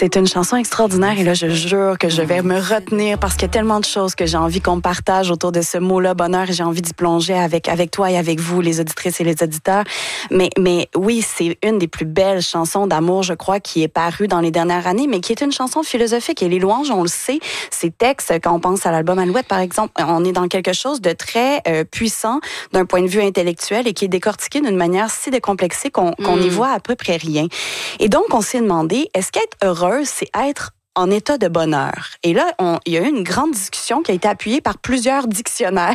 C'est une chanson extraordinaire et là, je jure que je vais me retenir parce qu'il y a tellement de choses que j'ai envie qu'on partage autour de ce mot-là, bonheur, et j'ai envie d'y plonger avec toi et avec vous, les auditrices et les auditeurs. Mais oui, c'est une des plus belles chansons d'amour, je crois, qui est parue dans les dernières années, mais qui est une chanson philosophique. Et les louanges, on le sait, ces textes, quand on pense à l'album Alouette, par exemple, on est dans quelque chose de très puissant d'un point de vue intellectuel et qui est décortiqué d'une manière si décomplexée qu'on n'y voit à peu près rien. Et donc, on s'est demandé, est-ce qu'être heureuse, c'est être en état de bonheur? Et là, il y a eu une grande discussion qui a été appuyée par plusieurs dictionnaires.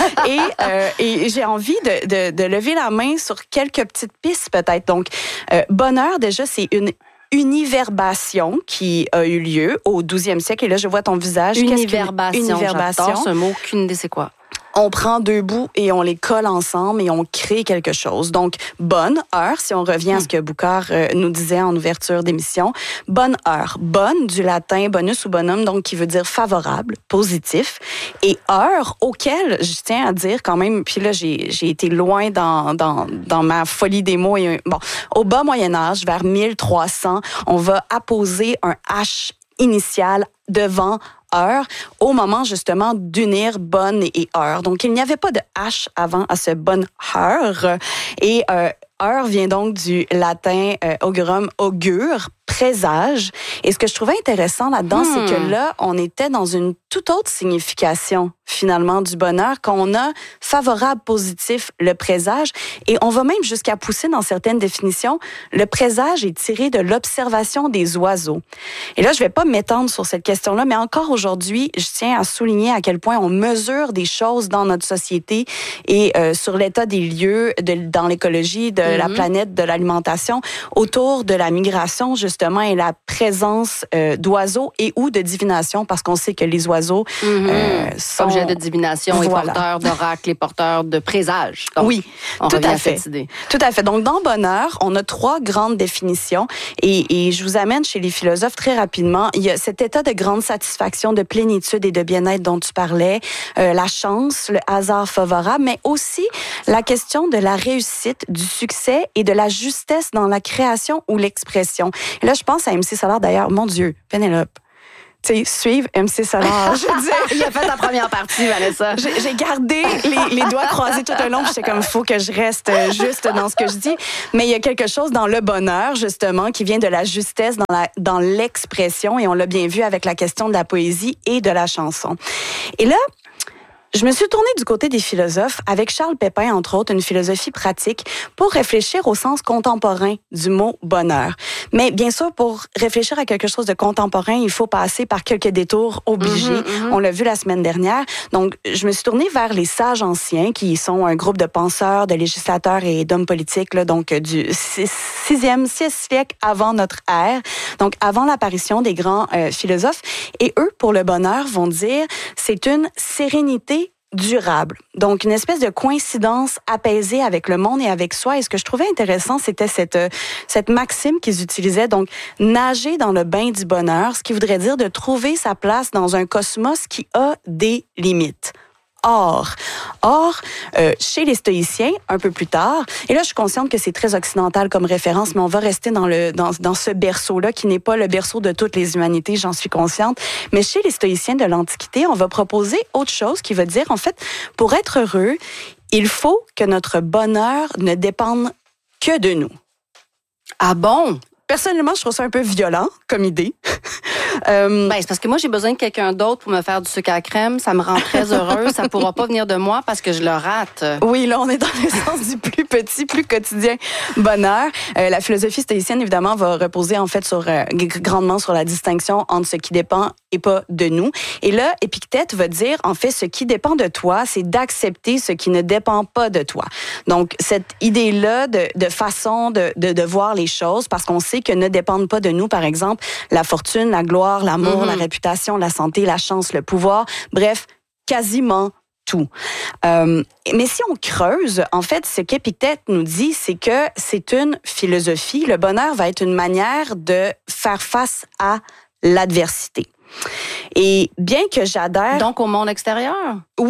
et j'ai envie de lever la main sur quelques petites pistes, peut-être. Donc, bonheur, déjà, c'est une univerbation qui a eu lieu au 12e siècle. Et là, je vois ton visage. Univerbation. J'adore ce mot. Aucune idée, c'est quoi? On prend deux bouts et on les colle ensemble et on crée quelque chose. Donc, bonne heure, si on revient à ce que Boucard nous disait en ouverture d'émission. Bonne heure. Bonne, du latin bonus ou bonum, donc qui veut dire favorable, positif. Et heure, auquel, je tiens à dire quand même, puis là, j'ai été loin dans ma folie des mots. Et, bon, au bas Moyen-Âge, vers 1300, on va apposer un H initial devant heure, au moment justement d'unir bonne et heure. Donc, il n'y avait pas de H avant à ce bonne heure. Et heure vient donc du latin augurum, augure, présage. Et ce que je trouvais intéressant là-dedans, c'est que là, on était dans une toute autre signification, finalement, du bonheur, qu'on a favorable, positif, le présage. Et on va même jusqu'à pousser dans certaines définitions, le présage est tiré de l'observation des oiseaux. Et là, je vais pas m'étendre sur cette question-là, mais encore aujourd'hui, je tiens à souligner à quel point on mesure des choses dans notre société et sur l'état des lieux dans l'écologie, de la planète, de l'alimentation, autour de la migration, justement, et la présence d'oiseaux et ou de divination, parce qu'on sait que les oiseaux sont... Objets de divination, et porteurs d'oracles, et porteurs de présages. Donc, oui, tout à fait. Cette idée. Tout à fait. Donc, dans bonheur, on a 3 grandes définitions et je vous amène chez les philosophes très rapidement. Il y a cet état de grande satisfaction, de plénitude et de bien-être dont tu parlais, la chance, le hasard favorable, mais aussi la question de la réussite, du succès et de la justesse dans la création ou l'expression. Et là, je pense à MC Solar, d'ailleurs. Mon Dieu, Pénélope. Tu sais, suivre MC Solar. Je veux dire, il a fait la première partie, Vanessa. J'ai gardé les doigts croisés tout le long. J'étais comme, faut que je reste juste dans ce que je dis. Mais il y a quelque chose dans le bonheur, justement, qui vient de la justesse dans l'expression. Et on l'a bien vu avec la question de la poésie et de la chanson. Et là, je me suis tournée du côté des philosophes avec Charles Pépin, entre autres, une philosophie pratique pour réfléchir au sens contemporain du mot bonheur. Mais bien sûr, pour réfléchir à quelque chose de contemporain, il faut passer par quelques détours obligés. On l'a vu la semaine dernière. Donc, je me suis tournée vers les sages anciens, qui sont un groupe de penseurs, de législateurs et d'hommes politiques, là, donc du 6e siècle avant notre ère, donc avant l'apparition des grands philosophes. Et eux, pour le bonheur, vont dire c'est une sérénité durable. Donc, une espèce de coïncidence apaisée avec le monde et avec soi. Et ce que je trouvais intéressant, c'était cette maxime qu'ils utilisaient. Donc, nager dans le bain du bonheur, ce qui voudrait dire de trouver sa place dans un cosmos qui a des limites. Or, chez les stoïciens, un peu plus tard, et là, je suis consciente que c'est très occidental comme référence, mais on va rester dans ce berceau-là, qui n'est pas le berceau de toutes les humanités, j'en suis consciente. Mais chez les stoïciens de l'Antiquité, on va proposer autre chose qui va dire, en fait, pour être heureux, il faut que notre bonheur ne dépende que de nous. Ah bon? Personnellement, je trouve ça un peu violent comme idée. C'est parce que moi, j'ai besoin de quelqu'un d'autre pour me faire du sucre à crème. Ça me rend très heureuse. Ça pourra pas venir de moi parce que je le rate. Oui, là, on est dans le sens du plus petit, plus quotidien bonheur. La philosophie stoïcienne, évidemment, va reposer en fait grandement sur la distinction entre ce qui dépend et pas de nous. Et là, Épictète va dire, en fait, ce qui dépend de toi, c'est d'accepter ce qui ne dépend pas de toi. Donc, cette idée-là de façon de voir les choses, parce qu'on sait que ne dépendent pas de nous, par exemple, la fortune, la gloire, l'amour, la réputation, la santé, la chance, le pouvoir, bref, quasiment tout. Mais si on creuse, en fait, ce qu'Épictète nous dit, c'est que c'est une philosophie. Le bonheur va être une manière de faire face à l'adversité. Et bien que j'adhère... Donc, au monde extérieur? Oui.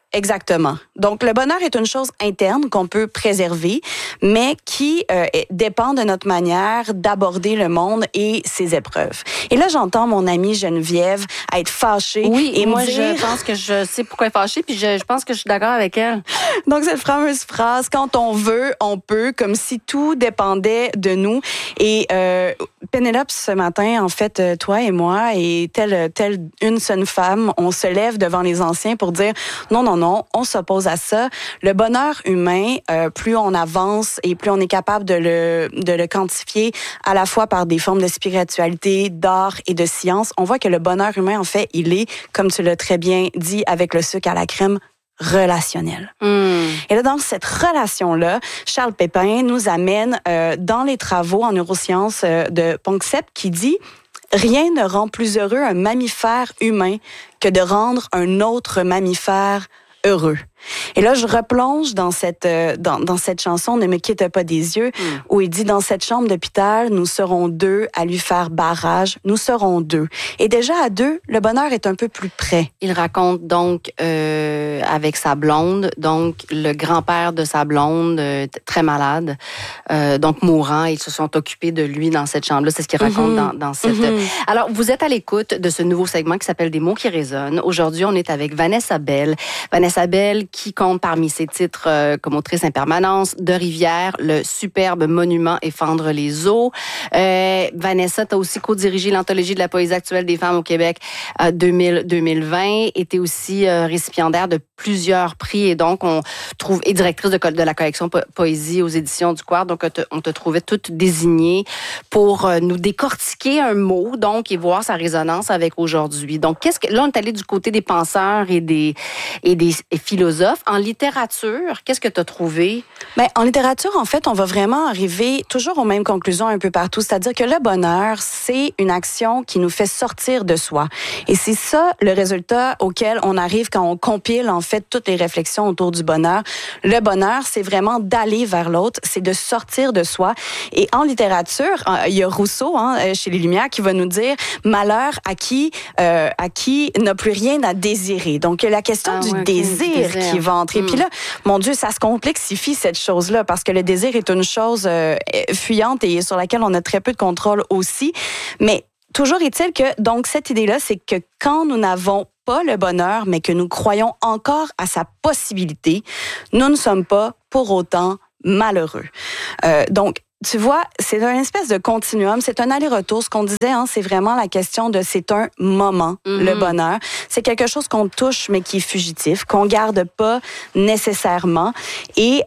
Exactement. Donc, le bonheur est une chose interne qu'on peut préserver, mais qui dépend de notre manière d'aborder le monde et ses épreuves. Et là, j'entends mon amie Geneviève être fâchée. Oui, et moi, je pense que je sais pourquoi elle est fâchée, puis je pense que je suis d'accord avec elle. Donc, cette fameuse phrase, quand on veut, on peut, comme si tout dépendait de nous. Et Pénélope, ce matin, en fait, toi et moi, et telle une seule femme, on se lève devant les anciens pour dire non, on s'oppose à ça. Le bonheur humain, plus on avance et plus on est capable de le quantifier à la fois par des formes de spiritualité, d'art et de science, on voit que le bonheur humain, en fait, il est, comme tu l'as très bien dit, avec le sucre à la crème, relationnel. Et là, dans cette relation-là, Charles Pépin nous amène dans les travaux en neurosciences de Panksepp qui dit « Rien ne rend plus heureux un mammifère humain que de rendre un autre mammifère heureux. » Et là, je replonge dans cette chanson « Ne me quitte pas des yeux » où il dit « Dans cette chambre d'hôpital, nous serons deux à lui faire barrage. Nous serons deux. » Et déjà à deux, le bonheur est un peu plus près. Il raconte donc avec sa blonde, donc le grand-père de sa blonde, très malade, donc mourant. Ils se sont occupés de lui dans cette chambre-là. C'est ce qu'il raconte dans cette... Alors, vous êtes à l'écoute de ce nouveau segment qui s'appelle « Des mots qui résonnent ». Aujourd'hui, on est avec Vanessa Bell. Vanessa Bell qui compte parmi ses titres comme autrice en permanence, De Rivière, le superbe monument Effendre les eaux. Vanessa, tu as aussi co-dirigé l'anthologie de la poésie actuelle des femmes au Québec 2020. Et tu es aussi récipiendaire de plusieurs prix et donc on trouve et directrice de la collection Poésie aux éditions du Quart. Donc on te trouvait toute désignée pour nous décortiquer un mot donc et voir sa résonance avec aujourd'hui. Donc là on est allé du côté des penseurs et des philosophes. En littérature, qu'est-ce que tu as trouvé? Bien, en littérature, en fait, on va vraiment arriver toujours aux mêmes conclusions un peu partout. C'est-à-dire que le bonheur, c'est une action qui nous fait sortir de soi. Et c'est ça le résultat auquel on arrive quand on compile, en fait, toutes les réflexions autour du bonheur. Le bonheur, c'est vraiment d'aller vers l'autre, c'est de sortir de soi. Et en littérature, il y a Rousseau, chez Les Lumières, qui va nous dire « Malheur à qui n'a plus rien à désirer ». Donc, la question du désir qui va entrer. Puis là, mon Dieu, ça se complexifie cette chose-là parce que le désir est une chose fuyante et sur laquelle on a très peu de contrôle aussi. Mais toujours est-il que, donc, cette idée-là, c'est que quand nous n'avons pas le bonheur, mais que nous croyons encore à sa possibilité, nous ne sommes pas pour autant malheureux. Donc, tu vois, c'est une espèce de continuum, c'est un aller-retour. Ce qu'on disait, c'est vraiment la question de c'est un moment, le bonheur. C'est quelque chose qu'on touche, mais qui est fugitif, qu'on garde pas nécessairement. Et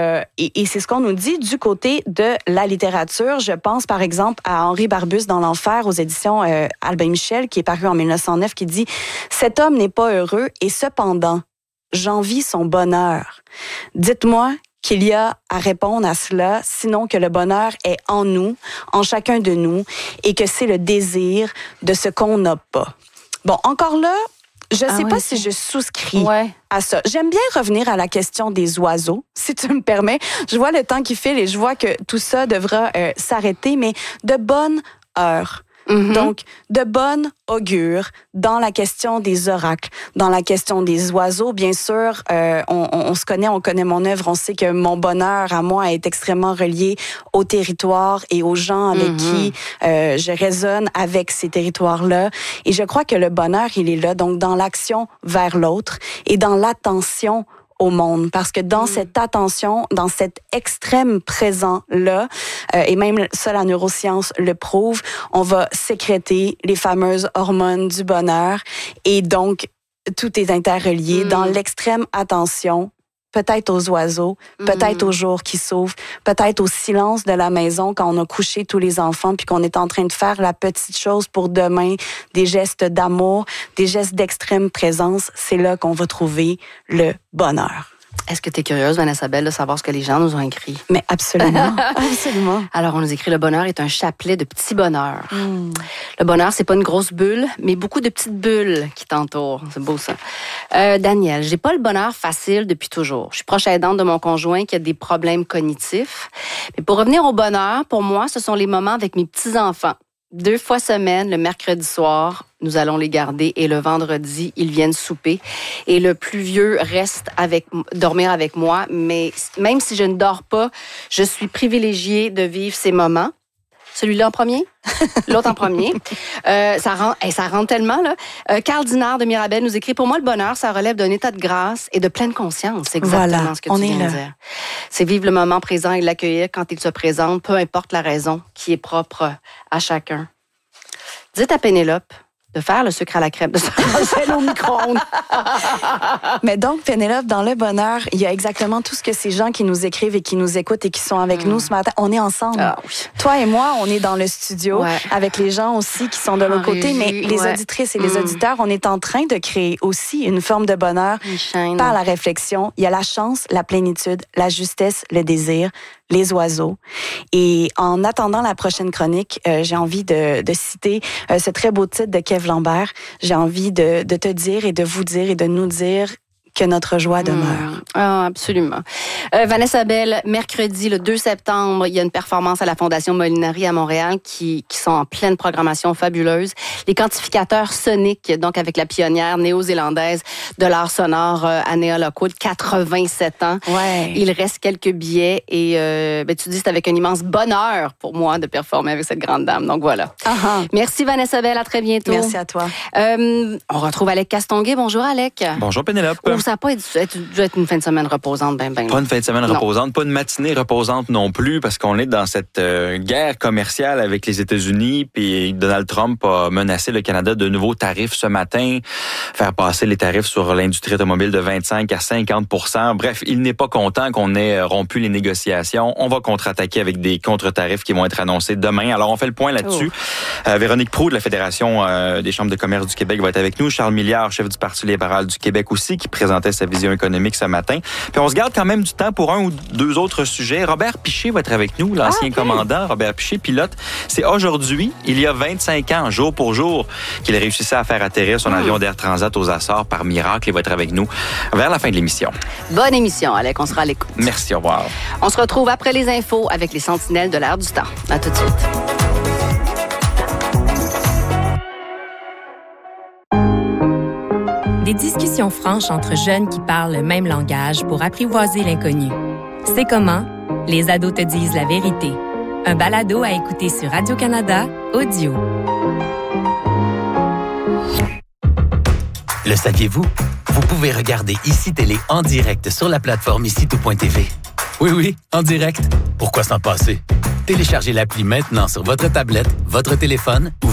c'est ce qu'on nous dit du côté de la littérature. Je pense, par exemple, à Henri Barbusse dans l'Enfer aux éditions Albin Michel, qui est paru en 1909, qui dit « Cet homme n'est pas heureux et cependant, j'envie son bonheur. Dites-moi qu'il y a à répondre à cela, sinon que le bonheur est en nous, en chacun de nous, et que c'est le désir de ce qu'on n'a pas. » Bon, encore là, je ne sais pas si je souscris à ça. J'aime bien revenir à la question des oiseaux, si tu me permets. Je vois le temps qui file et je vois que tout ça devra s'arrêter, mais de bonne heure. Donc, de bonne augure dans la question des oracles, dans la question des oiseaux. Bien sûr, on se connaît, on connaît mon œuvre, on sait que mon bonheur à moi est extrêmement relié au territoire et aux gens avec qui je résonne avec ces territoires-là. Et je crois que le bonheur, il est là, donc dans l'action vers l'autre et dans l'attention au monde, parce que dans cette attention, dans cet extrême présent-là, et même ça, la neuroscience le prouve, on va sécréter les fameuses hormones du bonheur, et donc tout est interrelié dans l'extrême attention, peut-être aux oiseaux, peut-être aux jours qui s'ouvrent, peut-être au silence de la maison quand on a couché tous les enfants puis qu'on est en train de faire la petite chose pour demain, des gestes d'amour, des gestes d'extrême présence. C'est là qu'on va trouver le bonheur. Est-ce que tu es curieuse, Vanessa Bell, de savoir ce que les gens nous ont écrit? Mais absolument, absolument. Alors, on nous écrit « Le bonheur est un chapelet de petits bonheurs. Le bonheur, c'est pas une grosse bulle, mais beaucoup de petites bulles qui t'entourent. » C'est beau, ça. Daniel, j'ai pas le bonheur facile depuis toujours. Je suis proche aidante de mon conjoint qui a des problèmes cognitifs. Mais pour revenir au bonheur, pour moi, ce sont les moments avec mes petits-enfants. 2 fois semaine, le mercredi soir, nous allons les garder et le vendredi, ils viennent souper. Et le plus vieux reste dormir avec moi, mais même si je ne dors pas, je suis privilégiée de vivre ces moments. Celui-là en premier, l'autre en premier. Ça rentre tellement, là. Carl Dinard de Mirabel nous écrit « Pour moi, le bonheur, ça relève d'un état de grâce et de pleine conscience. » C'est exactement ce que tu viens de dire. C'est vivre le moment présent et l'accueillir quand il se présente, peu importe la raison, qui est propre à chacun. Dites à Pénélope de faire le sucre à la crème, de se ranger au micro-ondes. Mais donc, Pénélope, dans le bonheur, il y a exactement tout ce que ces gens qui nous écrivent et qui nous écoutent et qui sont avec nous ce matin. On est ensemble. Ah, oui. Toi et moi, on est dans le studio avec les gens aussi qui sont de l'autre côté, mais les auditrices et les auditeurs, on est en train de créer aussi une forme de bonheur par la réflexion. Il y a la chance, la plénitude, la justesse, le désir, les oiseaux. Et en attendant la prochaine chronique, j'ai envie de citer ce très beau titre de Kev Lambert. J'ai envie de te dire et de vous dire et de nous dire que notre joie demeure. Ah, absolument. Vanessa Bell, mercredi, le 2 septembre, il y a une performance à la Fondation Molinari à Montréal qui sont en pleine programmation fabuleuse. Les quantificateurs soniques, donc avec la pionnière néo-zélandaise de l'art sonore, Anea Lockwood, 87 ans. Ouais. Il reste quelques billets et tu dis c'est avec un immense bonheur pour moi de performer avec cette grande dame. Donc voilà. Uh-huh. Merci Vanessa Bell, à très bientôt. Merci à toi. On retrouve Alec Castonguay. Bonjour Alec. Bonjour Pénélope. Ça n'a pas dû être une fin de semaine reposante, Pas une fin de semaine reposante, pas une matinée reposante non plus, parce qu'on est dans cette guerre commerciale avec les États-Unis, puis Donald Trump a menacé le Canada de nouveaux tarifs ce matin, faire passer les tarifs sur l'industrie automobile de 25 à 50%. Bref, il n'est pas content qu'on ait rompu les négociations. On va contre-attaquer avec des contre-tarifs qui vont être annoncés demain. Alors, on fait le point là-dessus. Véronique Proulx de la Fédération des chambres de commerce du Québec va être avec nous. Charles Milliard, chef du Parti libéral du Québec aussi, qui présentait sa vision économique ce matin. Puis on se garde quand même du temps pour un ou deux autres sujets. Robert Piché va être avec nous, l'ancien commandant. Robert Piché, pilote. C'est aujourd'hui, il y a 25 ans, jour pour jour, qu'il réussissait à faire atterrir son avion d'Air Transat aux Açores par miracle. Il va être avec nous vers la fin de l'émission. Bonne émission, Alec. On sera à l'écoute. Merci, au revoir. On se retrouve après les infos avec les sentinelles de l'air du temps. À tout de suite. Des discussions franches entre jeunes qui parlent le même langage pour apprivoiser l'inconnu. C'est comment? Les ados te disent la vérité. Un balado à écouter sur Radio-Canada, audio. Le saviez-vous? Vous pouvez regarder ICI Télé en direct sur la plateforme ICI.tv. Oui, en direct. Pourquoi s'en passer? Téléchargez l'appli maintenant sur votre tablette, votre téléphone ou